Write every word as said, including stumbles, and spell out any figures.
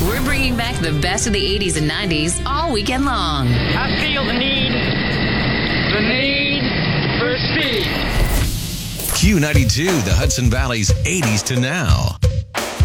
We're bringing back the best of the eighties and nineties all weekend long. I feel the need, the need for speed. Q ninety-two, the Hudson Valley's eighties to now.